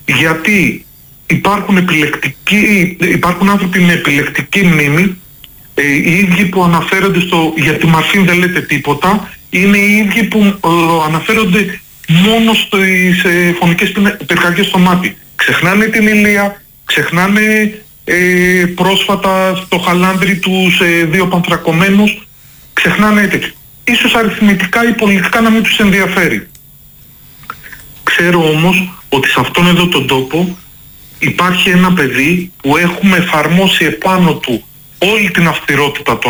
Γιατί υπάρχουν άνθρωποι με επιλεκτική μνήμη, οι ίδιοι που αναφέρονται για τη Μαρφίν δεν λέτε τίποτα, είναι οι ίδιοι που αναφέρονται μόνο στις φωνικές πυρκαγιές στο μάτι. Ξεχνάνε την Ηλία, ξεχνάνε πρόσφατα στο Χαλάνδρι τους 2 πανθρακωμένους, ξεχνάνε τέτοιο. Ίσως αριθμητικά ή πολιτικά να μην τους ενδιαφέρει. Ξέρω όμως ότι σε αυτόν εδώ τον τόπο υπάρχει ένα παιδί που έχουμε εφαρμόσει επάνω του όλη την αυστηρότητα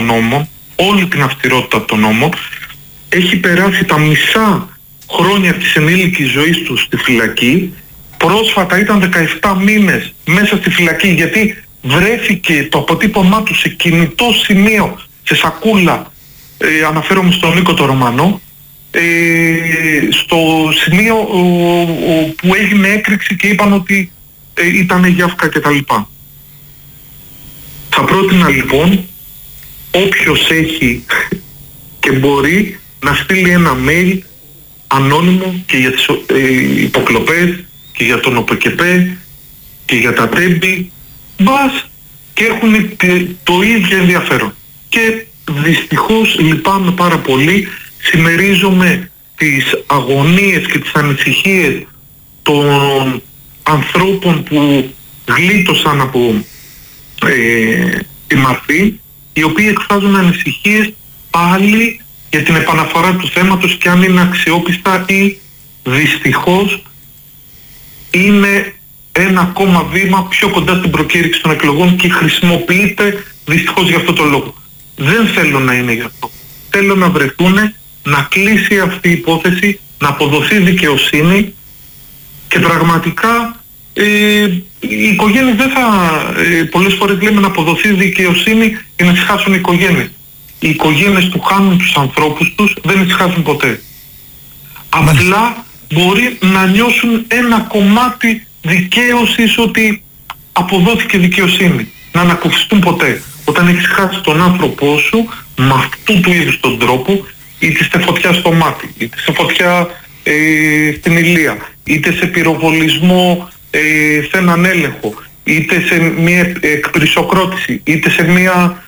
των νόμων, έχει περάσει τα μισά χρόνια της ενήλικης ζωής του στη φυλακή, πρόσφατα ήταν 17 μήνες μέσα στη φυλακή γιατί βρέθηκε το αποτύπωμά του σε κινητό σημείο, σε σακούλα, αναφέρομαι στον Νίκο το Ρωμανό, στο σημείο που έγινε έκρηξη και είπαν ότι ήταν γιάφκα κτλ. Θα πρότεινα λοιπόν όποιος έχει και μπορεί να στείλει ένα mail ανώνυμο και για τις υποκλοπές και για τον ΟΠΚΠ και για τα τέμπη, μπας και έχουν το ίδιο ενδιαφέρον. Και δυστυχώς λυπάμαι πάρα πολύ, συμμερίζομαι τις αγωνίες και τις ανησυχίες των ανθρώπων που γλίτωσαν από τη Μαρφή, οι οποίοι εκφράζουν ανησυχίες πάλι για την επαναφορά του θέματος και αν είναι αξιόπιστα ή δυστυχώς είναι ένα ακόμα βήμα πιο κοντά στην προκήρυξη των εκλογών και χρησιμοποιείται δυστυχώς για αυτό το λόγο. Δεν θέλω να είναι γι' αυτό. Θέλω να βρεθούν, να κλείσει αυτή η υπόθεση, να αποδοθεί δικαιοσύνη και πραγματικά οι οικογένειες δεν θα... πολλές φορές λέμε να αποδοθεί δικαιοσύνη και να ησυχάσουν οι οικογένειες. Οι οικογένειες που χάνουν τους ανθρώπους τους δεν ησυχάσουν ποτέ. Απλά μπορεί να νιώσουν ένα κομμάτι δικαίωσης ότι αποδόθηκε δικαιοσύνη. Να ανακουφιστούν ποτέ. Όταν έχεις χάσει τον άνθρωπό σου με αυτού του είδους τον τρόπο, είτε σε φωτιά στο μάτι, είτε σε φωτιά στην Ηλία, είτε σε πυροβολισμό σε έναν έλεγχο, είτε σε μια εκπρισοκρότηση, είτε σε μια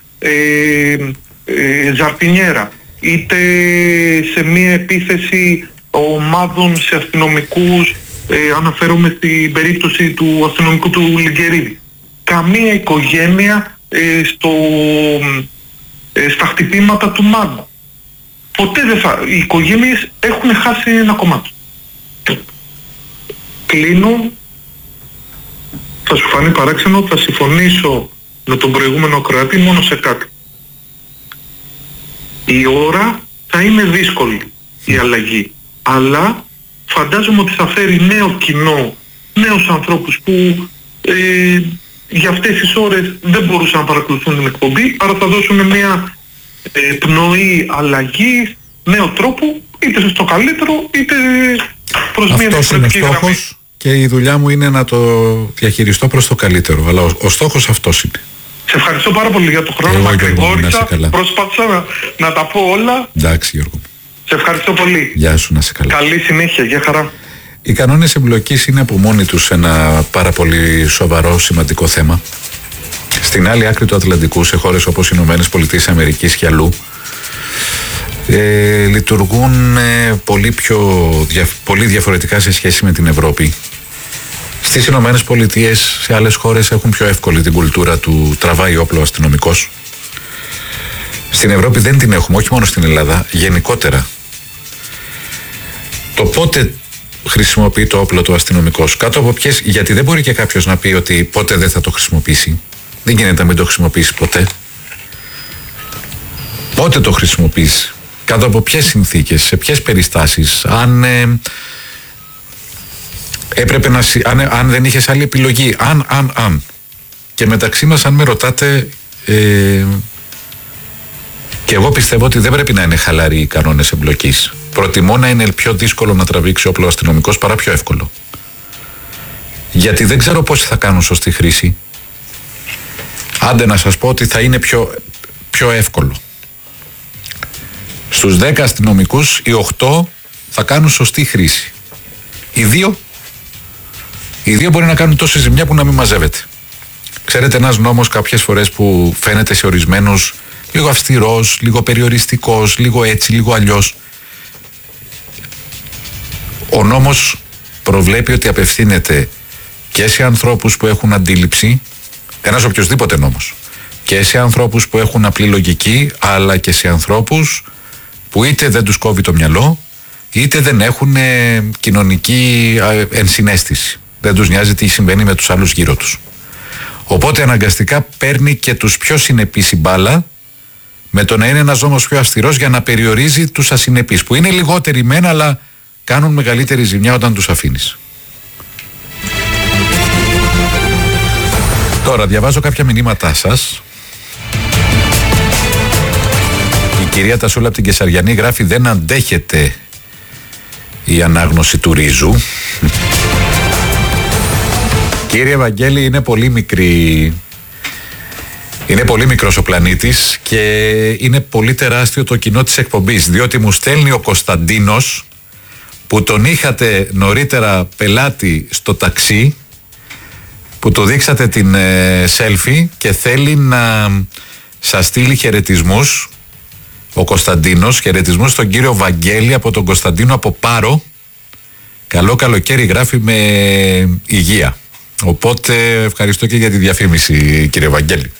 ζαρτινιέρα, είτε σε μια επίθεση ομάδων σε αστυνομικούς, αναφέρομαι στην περίπτωση του αστυνομικού του Λιγκερίδη. Καμία οικογένεια στα χτυπήματα του Μάγκου. Ποτέ δεν θα... Οι οικογένειες έχουν χάσει ένα κομμάτι. Κλείνω. Θα σου φανεί παράξενο, θα συμφωνήσω με τον προηγούμενο κράτη μόνο σε κάτι. Η ώρα θα είναι δύσκολη η αλλαγή, αλλά φαντάζομαι ότι θα φέρει νέο κοινό, νέους ανθρώπους που για αυτές τις ώρες δεν μπορούσαν να παρακολουθούν την εκπομπή, άρα θα δώσουν μια πνοή αλλαγής, νέο τρόπο, είτε στο καλύτερο είτε προς μια διαφορετική γραμμή. Αυτός είναι ο στόχος και η δουλειά μου είναι να το διαχειριστώ προς το καλύτερο, αλλά ο στόχος αυτός είναι. Σε ευχαριστώ πάρα πολύ για το χρόνο, μακρηγόρησα, προσπάθησα να τα πω όλα. Εντάξει Γιώργο. Σε ευχαριστώ πολύ. Γεια σου, να σε καλά. Καλή συνέχεια, γεια χαρά. Οι κανόνες εμπλοκής είναι από μόνοι τους ένα πάρα πολύ σοβαρό, σημαντικό θέμα. Στην άλλη άκρη του Ατλαντικού, σε χώρες όπως οι Ηνωμένες Πολιτείες Αμερικής και αλλού, λειτουργούν πολύ διαφορετικά σε σχέση με την Ευρώπη. Στις Ηνωμένες Πολιτείες, σε άλλες χώρες έχουν πιο εύκολη την κουλτούρα του τραβάει όπλο αστυνομικός. Στην Ευρώπη δεν την έχουμε, όχι μόνο στην Ελλάδα, γενικότερα. Το πότε χρησιμοποιεί το όπλο του αστυνομικός, κάτω από ποιες, γιατί δεν μπορεί και κάποιος να πει ότι ποτέ δεν θα το χρησιμοποιήσει. Δεν γίνεται να μην το χρησιμοποιήσει ποτέ. Πότε το χρησιμοποιείς, κάτω από ποιες συνθήκες, σε ποιες περιστάσεις, αν έπρεπε να, αν δεν είχες άλλη επιλογή, αν. Και μεταξύ μας, αν με ρωτάτε, και εγώ πιστεύω ότι δεν πρέπει να είναι χαλαροί οι κανόνες εμπλοκής. Προτιμώ να είναι πιο δύσκολο να τραβήξει όπλο αστυνομικός παρά πιο εύκολο. Γιατί δεν ξέρω πόσοι θα κάνουν σωστή χρήση. Άντε να σας πω ότι θα είναι πιο εύκολο. Στους 10 αστυνομικούς, οι 8 θα κάνουν σωστή χρήση. Οι 2 Οι δύο μπορεί να κάνουν τόση ζημιά που να μην μαζεύεται. Ξέρετε, ένας νόμος κάποιες φορές που φαίνεται σε ορισμένους λίγο αυστηρός, λίγο περιοριστικός, λίγο έτσι, λίγο αλλιώς. Ο νόμος προβλέπει ότι απευθύνεται και σε ανθρώπους που έχουν αντίληψη, ένας οποιοσδήποτε νόμος, και σε ανθρώπους που έχουν απλή λογική, αλλά και σε ανθρώπους που είτε δεν τους κόβει το μυαλό, είτε δεν έχουν κοινωνική ενσυναίσθηση. Δεν τους νοιάζει τι συμβαίνει με τους άλλους γύρω τους. Οπότε αναγκαστικά παίρνει και τους πιο συνεπείς η μπάλα, με το να είναι ένας νόμος πιο αυστηρός για να περιορίζει τους ασυνεπείς, που είναι λιγότεροι μεν, αλλά κάνουν μεγαλύτερη ζημιά όταν τους αφήνεις. Τώρα διαβάζω κάποια μηνύματά σας. Η κυρία Τασούλα από την Κεσαριανή γράφει: δεν αντέχεται η ανάγνωση του ρίζου. Κύριε Βαγγέλη, είναι πολύ μικρή. Είναι πολύ μικρός ο πλανήτης και είναι πολύ τεράστιο το κοινό της εκπομπής, διότι μου στέλνει ο Κωνσταντίνος, που τον είχατε νωρίτερα πελάτη στο ταξί, που του δείξατε την selfie και θέλει να σας στείλει χαιρετισμούς. Ο Κωνσταντίνος, χαιρετισμούς στον κύριο Βαγγέλη από τον Κωνσταντίνο από Πάρο. Καλό καλοκαίρι, γράφει, με υγεία. Οπότε ευχαριστώ και για τη διαφήμιση, κύριε Βαγγέλη.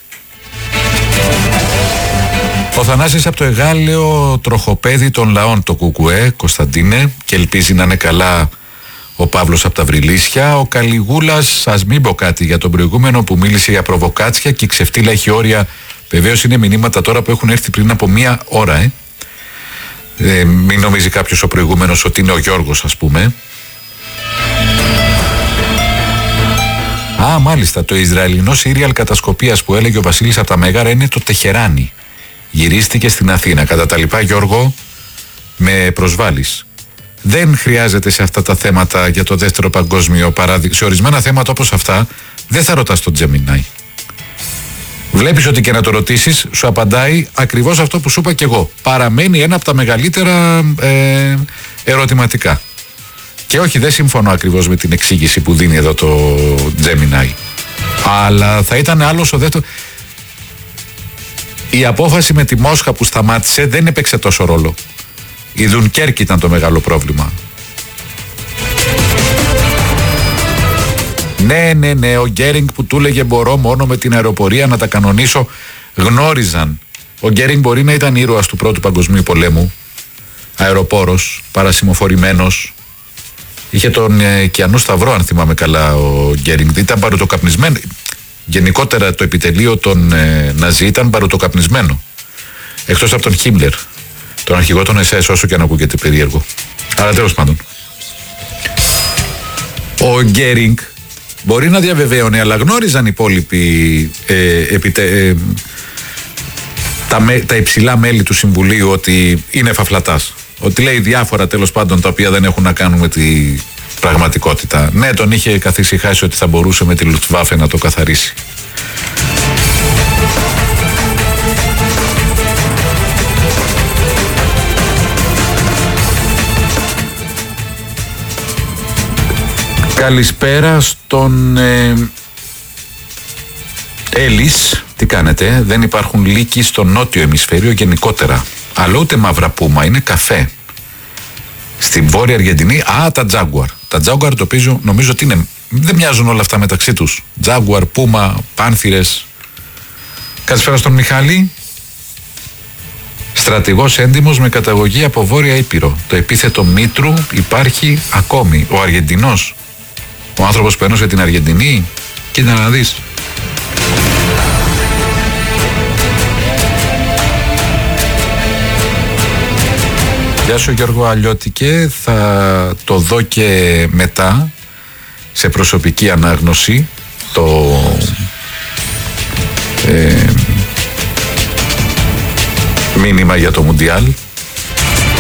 Ο Θανάσης από το Εγάλεο, τροχοπέδι των λαών, το Κουκουέ, Κωνσταντίνε, και ελπίζει να είναι καλά ο Παύλος από τα Βρυλίσια. Ο Καλιγούλας, ας μην πω κάτι για τον προηγούμενο που μίλησε για προβοκάτσια και η ξεφτύλα έχει όρια. Βεβαίως είναι μηνύματα τώρα που έχουν έρθει πριν από μία ώρα. Μην νομίζει κάποιος ο προηγούμενος ότι είναι ο Γιώργος, ας πούμε. Α, μάλιστα, το Ισραηλινό σύριαλ κατασκοπίας που έλεγε ο Βασίλης από τα Μέγαρα είναι το Τεχεράνι. Γυρίστηκε στην Αθήνα. Κατά τα λοιπά, Γιώργο, με προσβάλλεις. Δεν χρειάζεται σε αυτά τα θέματα για το δεύτερο παγκόσμιο παράδειγμα. Σε ορισμένα θέματα όπως αυτά, δεν θα ρωτάς τον Τζεμινάι. Βλέπεις ότι και να το ρωτήσεις, σου απαντάει ακριβώς αυτό που σου είπα και εγώ. Παραμένει ένα από τα μεγαλύτερα ερωτηματικά. Και όχι, δεν συμφωνώ ακριβώς με την εξήγηση που δίνει εδώ το Τζεμινάι. Αλλά θα ήταν άλλος ο δεύτερο. Η απόφαση με τη Μόσχα που σταμάτησε δεν έπαιξε τόσο ρόλο. Η Δουνκέρκη ήταν το μεγάλο πρόβλημα. Ναι, ο Γκέρινγκ που του έλεγε μπορώ μόνο με την αεροπορία να τα κανονίσω, γνώριζαν. Ο Γκέρινγκ μπορεί να ήταν ήρωας του Πρώτου Παγκοσμίου Πολέμου, αεροπόρος, παρασημοφορημένος. Είχε τον Κιανού Σταυρό, αν θυμάμαι καλά, ο Γκέρινγκ. Ήταν παρουτοκαπνισμένο. Γενικότερα το επιτελείο των Ναζί ήταν παρουτοκαπνισμένο. Εκτός από τον Χίμλερ, τον αρχηγό των SS, όσο και αν ακούγεται περίεργο. Αλλά τέλος πάντων. Ο Γκέρινγκ μπορεί να διαβεβαίωνε, αλλά γνώριζαν οι υπόλοιποι τα υψηλά μέλη του Συμβουλίου ότι είναι φαφλατάς. Ότι λέει διάφορα τέλος πάντων τα οποία δεν έχουν να κάνουν με τη πραγματικότητα. Ναι, τον είχε καθησυχάσει ότι θα μπορούσε με τη Λουφτβάφε να το καθαρίσει. Καλησπέρα στον Έλλης. Τι κάνετε? Δεν υπάρχουν λύκοι στο νότιο ημισφαίριο γενικότερα. Αλλά ούτε μαύρα πούμα, είναι καφέ. Στην Βόρεια Αργεντινή, τα Jaguar. Τα Jaguar το οποίο νομίζω ότι είναι. Δεν μοιάζουν όλα αυτά μεταξύ τους. Jaguar, πούμα, πάνθυρες. Καλησπέρα στον Μιχάλη. Στρατηγός έντιμος με καταγωγή από Βόρεια Ήπειρο. Το επίθετο Μήτρου υπάρχει ακόμη. Ο Αργεντινός. Ο άνθρωπος που ένωσε την Αργεντινή. Κοίτα να δεις. Γεια σου Γιώργο Αλλιώτικε, θα το δω και μετά σε προσωπική ανάγνωση το μήνυμα για το Μουντιάλ.